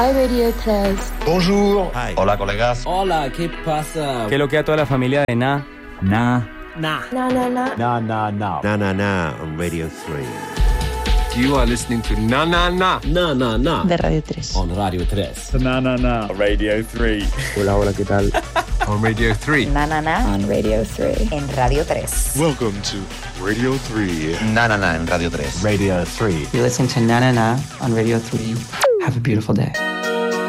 Hi Radio 3. Bonjour. Hi. Hola, colegas. Hola, ¿qué pasa? ¿Qué es lo que a toda la familia de Na? Na. Na na na. Na Na Na on Radio 3. You are listening to Na Na Na. Na na na. De Radio 3. On Radio 3. Na, na, na. Radio 3. Hola, ¿qué tal? On Radio 3. Na na na. On Radio 3. En Radio 3. Welcome to Radio 3. Na Na Na en Radio 3. Radio 3. You listen to Na Na Na on Radio 3. Have a beautiful day.